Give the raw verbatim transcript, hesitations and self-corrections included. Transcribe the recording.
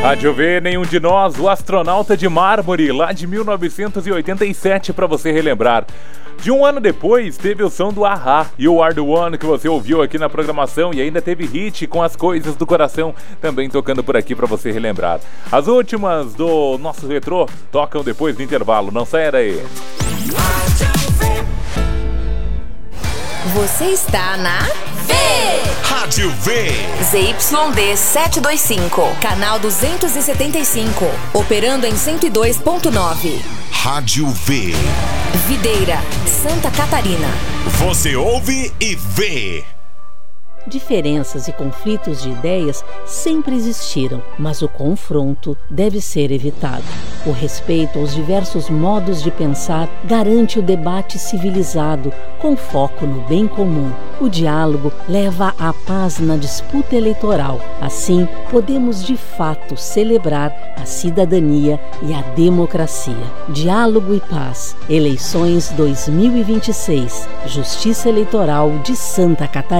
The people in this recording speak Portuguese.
Rádio V, Nenhum de Nós, o Astronauta de Mármore, lá de mil novecentos e oitenta e sete, para você relembrar. De um ano depois, teve o som do A-ha, You Are The One, que você ouviu aqui na programação, e ainda teve hit com As Coisas do Coração, também tocando por aqui para você relembrar. As últimas do nosso retrô tocam depois do intervalo, não saia daí. Você está na V! Rádio V! Z Y D setecentos e vinte e cinco, canal duzentos e setenta e cinco, operando em cento e dois ponto nove. Rádio V. Videira, Santa Catarina. Você ouve e vê. Diferenças e conflitos de ideias sempre existiram, mas o confronto deve ser evitado. O respeito aos diversos modos de pensar garante o debate civilizado, com foco no bem comum. O diálogo leva à paz na disputa eleitoral. Assim, podemos de fato celebrar a cidadania e a democracia. Diálogo e paz. Eleições dois mil e vinte e seis. Justiça Eleitoral de Santa Catarina.